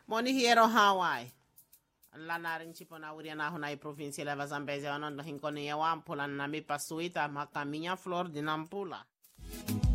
Moni hiero Hawaii. Lanarin chipo na uria na hunai provinsi leva Zambezi wanondo hinkoni ya wampula na mi pasuita maka minha flor de nampula.